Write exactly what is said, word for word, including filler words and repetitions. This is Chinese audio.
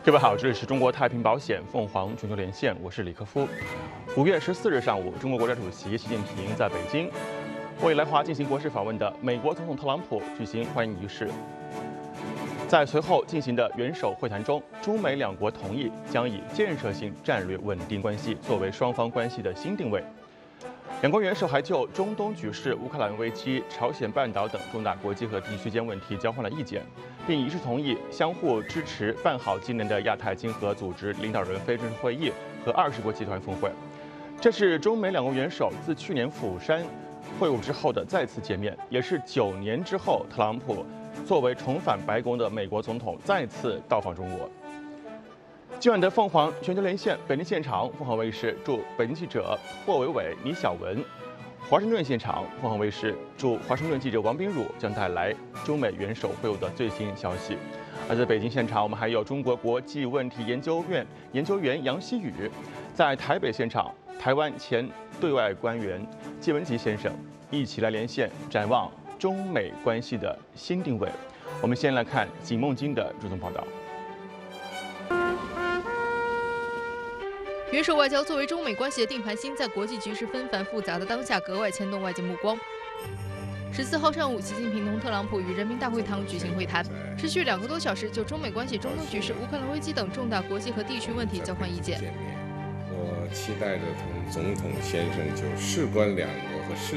各位好，这里是中国太平保险凤凰全球连线，我是李克夫。五月十四日上午，中国国家主席习近平在北京为来华进行国事访问的美国总统特朗普举行欢迎仪式。在随后进行的元首会谈中，中美两国同意将以建设性战略稳定关系作为双方关系的新定位。两国元首还就中东局势、乌克兰危机、朝鲜半岛等重大国际和地区间问题交换了意见，并一致同意相互支持办好今年的亚太经合组织领导人非正式会议和二十国集团峰会。这是中美两国元首自去年釜山会晤之后的再次见面，也是九年之后特朗普作为重返白宫的美国总统再次到访中国。今晚的凤凰全球连线北京现场，凤凰卫视驻北京记者霍伟伟、倪晓文；华盛顿现场，凤凰卫视驻华盛顿记者王彬汝将带来中美元首会晤的最新消息。而在北京现场，我们还有中国国际问题研究院研究员杨希宇；在台北现场，台湾前对外官员谢文吉先生一起来连线，展望中美关系的新定位。我们先来看景梦金的主动报道。 元首外交作为中美关系的定盘星，在国际局势纷繁复杂的当下，格外牵动外界目光。十四号上午，习近平同特朗普与人民大会堂举行会谈，持续两个多小时，就中美关系、中东局势、乌克兰危机等重大国际和地区问题交换意见。 我期待着同总统先生就事关两国和世